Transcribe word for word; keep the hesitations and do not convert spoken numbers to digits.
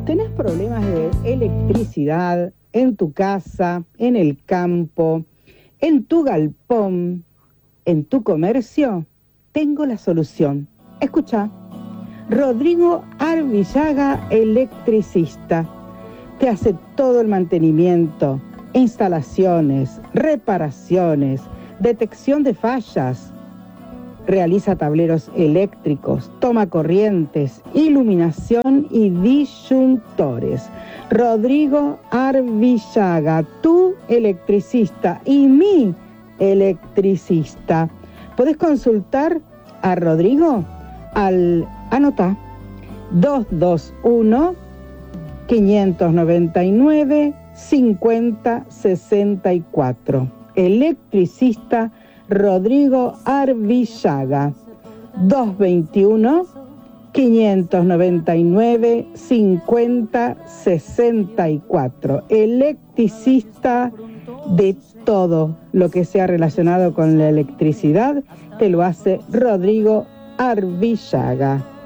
¿Tenés problemas de electricidad en tu casa, en el campo, en tu galpón, en tu comercio? Tengo la solución. Escucha, Rodrigo Arvillaga, electricista. Te hace todo el mantenimiento, instalaciones, reparaciones, detección de fallas. Realiza tableros eléctricos, toma corrientes, iluminación y disyuntores. Rodrigo Arvillaga, tu electricista y mi electricista. Podés consultar a Rodrigo al, anota, dos dos uno, cinco nueve nueve, cinco cero seis cuatro. Electricista Rodrigo Arvillaga, dos dos uno, cinco nueve nueve, cinco cero seis cuatro. Electricista de todo lo que sea relacionado con la electricidad, te lo hace Rodrigo Arvillaga.